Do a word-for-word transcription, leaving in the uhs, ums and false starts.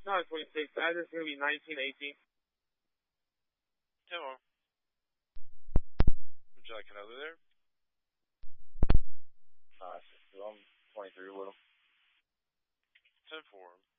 Not twenty-six. Address is going to be nineteen eighteen. ten more. Would you like another there? Uh, I'm twenty-three with him. ten four.